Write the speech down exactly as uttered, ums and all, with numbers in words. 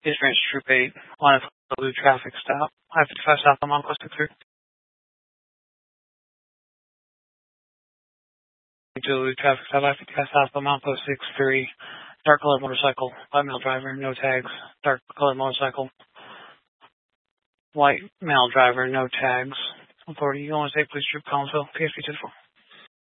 East Ranch Troop eight, line of blue traffic stop. I fifty-five south on Montclair six three. Blue traffic stop, I fifty-five south on Montclair six three. Dark colored motorcycle, white male driver, no tags. Dark colored motorcycle, white male driver, no tags. Authority, you want to say police troop Collinsville, P S P two four.